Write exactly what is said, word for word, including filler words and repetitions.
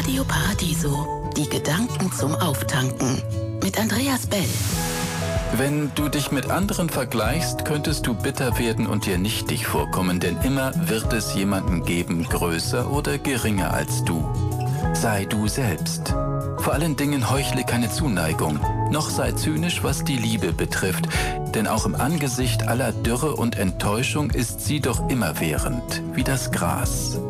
Radio Paradiso. Die Gedanken zum Auftanken. Mit Andreas Bell. Wenn du dich mit anderen vergleichst, könntest du bitter werden und dir nichtig vorkommen, denn immer wird es jemanden geben, größer oder geringer als du. Sei du selbst. Vor allen Dingen heuchle keine Zuneigung, noch sei zynisch, was die Liebe betrifft, denn auch im Angesicht aller Dürre und Enttäuschung ist sie doch immerwährend, wie das Gras.